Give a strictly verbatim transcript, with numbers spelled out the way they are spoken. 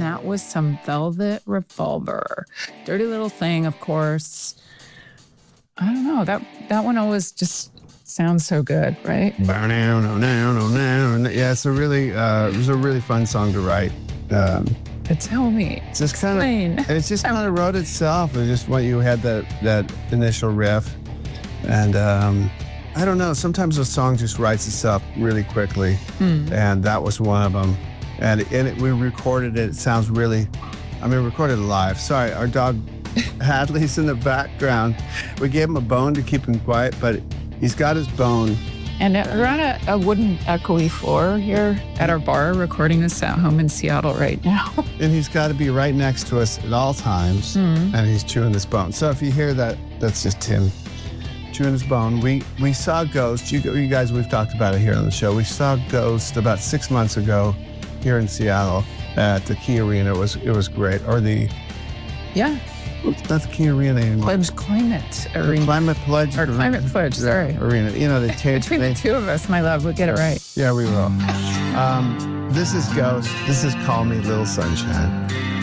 that was some Velvet Revolver. Dirty Little Thing, of course. I don't know. That that one always just sounds so good, right? Yeah, it's a really, uh, it was a really fun song to write. Um, but tell me, it's just kind of, it's just kind of wrote itself. It just when you had that that initial riff, and um, I don't know. Sometimes a song just writes itself really quickly, mm. and that was one of them. And and it, we recorded it. It sounds really, I mean, recorded it live. Sorry, our dog Hadley's in the background. We gave him a bone to keep him quiet, but he's got his bone. And we're on a, a wooden echoey floor here at our bar, recording this at home in Seattle right now. And he's got to be right next to us at all times, mm. and he's chewing his bone. So if you hear that, that's just him chewing his bone. We we saw Ghost. You, you guys, we've talked about it here on the show. We saw Ghost about six months ago here in Seattle at the Key Arena. It was it was great. Or the yeah. Not the Key Arena anymore. Pledge Climate Arena. The Climate Pledge. Or Climate Pledge, sorry. Arena. You know, the t- Between the two of us, my love, we'll get it right. Yeah, we will. Um, this is Ghost. This is Call Me Little Sunshine.